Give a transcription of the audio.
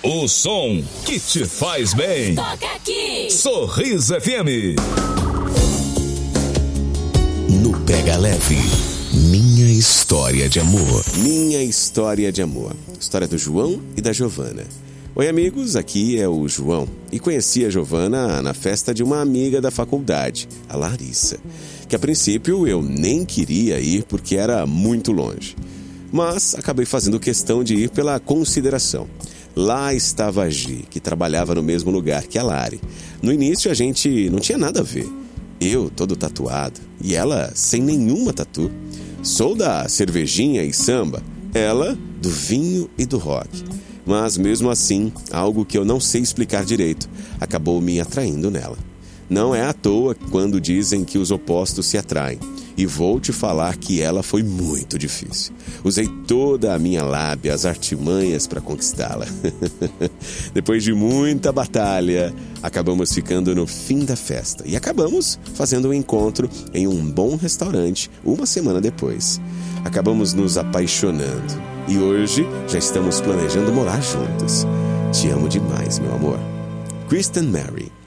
O som que te faz bem. Toca aqui. Sorriso FM. No Pega Leve, minha história de amor. Minha história de amor. História do João e da Giovana. Oi, amigos, aqui é o João. E conheci a Giovana na festa de uma amiga da faculdade, a Larissa, que a princípio eu nem queria ir porque era muito longe. Mas acabei fazendo questão de ir pela consideração. Lá estava a Gi, que trabalhava no mesmo lugar que a Lari. No início a gente não tinha nada a ver. Eu todo tatuado e ela sem nenhuma tatu. Sou da cervejinha e samba, ela do vinho e do rock. Mas mesmo assim, algo que eu não sei explicar direito acabou me atraindo nela. Não é à toa quando dizem que os opostos se atraem. E vou te falar que ela foi muito difícil. Usei toda a minha lábia, as artimanhas para conquistá-la. Depois de muita batalha, acabamos ficando no fim da festa. E acabamos fazendo um encontro em um bom restaurante uma semana depois. Acabamos nos apaixonando. E hoje já estamos planejando morar juntos. Te amo demais, meu amor. Kristen Mary.